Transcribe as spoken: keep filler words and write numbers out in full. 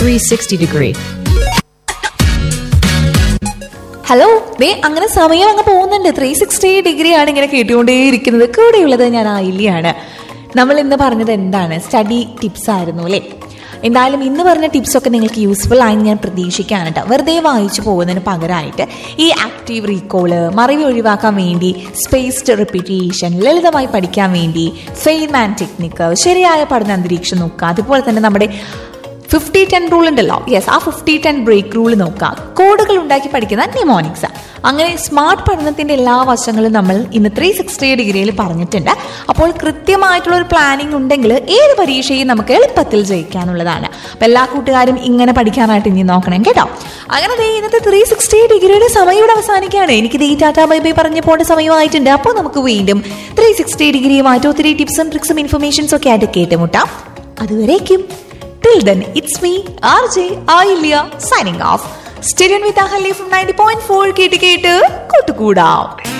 three sixty degree. Hello ദേ അങ്ങനെ സമയം അങ്ങ് പോകുന്നുണ്ട്. ത്രീ സിക്സ്റ്റി ഡിഗ്രി ആണ് ഇങ്ങനെ കേട്ടുകൊണ്ടേയിരിക്കുന്നത്. കൂടെയുള്ളത് ഞാൻ ആയില്യാണ്. നമ്മൾ ഇന്ന് പറഞ്ഞത് എന്താണ്? സ്റ്റഡി ടിപ്സ് ആയിരുന്നു അല്ലേ? എന്തായാലും ഇന്ന് പറഞ്ഞ ടിപ്സൊക്കെ നിങ്ങൾക്ക് യൂസ്ഫുൾ ആയെന്ന് ഞാൻ പ്രതീക്ഷിക്കുകയാണ് കേട്ടോ. വെറുതെ വായിച്ചു പോകുന്നതിന് പകരമായിട്ട് ഈ ആക്റ്റീവ് റീകോള്, മറിവ് ഒഴിവാക്കാൻ വേണ്ടി സ്പേസ്ഡ് റിപ്പീറ്റേഷൻ, ലളിതമായി പഠിക്കാൻ വേണ്ടി ഫെയ്ൻമാൻ ടെക്നിക്ക്, ശരിയായ പഠന അന്തരീക്ഷം നോക്കുക. അതുപോലെ തന്നെ നമ്മുടെ ഫിഫ്റ്റി ടെൻ റൂൾ ഉണ്ടല്ലോ, യെസ്, ആ ഫിഫ്റ്റി ടെൻ ബ്രേക്ക് റൂൾ നോക്കാം. കോഡുകൾ ഉണ്ടാക്കി പഠിക്കുന്ന ന്യൂമോണിക്സ്. അങ്ങനെ സ്മാർട്ട് പഠനത്തിന്റെ എല്ലാ വശങ്ങളും നമ്മൾ ഇന്ന് ത്രീ സിക്സ്റ്റി ഡിഗ്രിയിൽ പറഞ്ഞിട്ടുണ്ട്. അപ്പോൾ കൃത്യമായിട്ടുള്ള ഒരു പ്ലാനിങ് ഉണ്ടെങ്കിൽ ഏത് പരീക്ഷയും നമുക്ക് എളുപ്പത്തിൽ ജയിക്കാനുള്ളതാണ്. അപ്പം എല്ലാ കൂട്ടുകാരും ഇങ്ങനെ പഠിക്കാനായിട്ട് ഇനി നോക്കണം കേട്ടോ. അങ്ങനെ ദേ ഇന്നത്തെ ത്രീ സിക്സ്റ്റി ഡിഗ്രിയുടെ സമയം ഇവിടെ അവസാനിക്കുകയാണ്. എനിക്ക് ദേ ടാറ്റാ ബൈ ബൈ പറഞ്ഞ് പോകേണ്ട സമയമായിട്ടുണ്ട്. അപ്പോൾ നമുക്ക് വീണ്ടും ത്രീ സിക്സ്റ്റി ഡിഗ്രിയുമായിട്ട് ഒത്തിരി ടിപ്സും ട്രിക്സും ഇൻഫർമേഷൻസും ഒക്കെ ആയിട്ട് കേട്ടുമുട്ടാം. അതുവരേക്കും till then, it's me, R J Ailya, signing off. Stay tuned with Ahali from ninety point four K T K to Kotukuda.